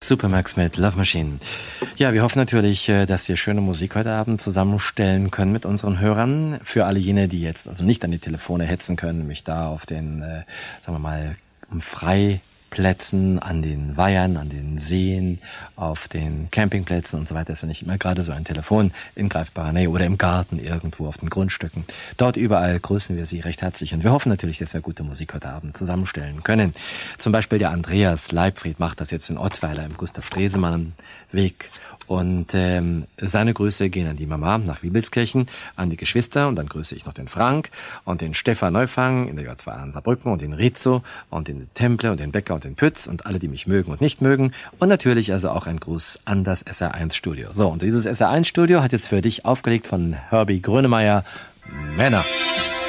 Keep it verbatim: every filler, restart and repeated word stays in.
Supermax mit Love Machine. Ja, wir hoffen natürlich, dass wir schöne Musik heute Abend zusammenstellen können mit unseren Hörern. Für alle jene, die jetzt also nicht an die Telefone hetzen können, nämlich da auf den, äh, sagen wir mal, Freiplätzen, an den Weihern, an den Seen, auf den Campingplätzen und so weiter, ist ja nicht immer gerade so ein Telefon in greifbarer Nähe oder im Garten irgendwo auf den Grundstücken. Dort überall grüßen wir Sie recht herzlich und wir hoffen natürlich, dass wir gute Musik heute Abend zusammenstellen können. Zum Beispiel der Andreas Leibfried macht das jetzt in Ottweiler im Gustav-Stresemann-Weg. Und ähm, seine Grüße gehen an die Mama nach Wiebelskirchen, an die Geschwister und dann grüße ich noch den Frank und den Stefan Neufang in der J V A in Saarbrücken und den Rizzo und den Temple und den Becker und den Pütz und alle, die mich mögen und nicht mögen. Und natürlich also auch ein Gruß an das S R eins Studio. So, und dieses S R eins Studio hat jetzt für dich aufgelegt von Herbie Grönemeyer Männer.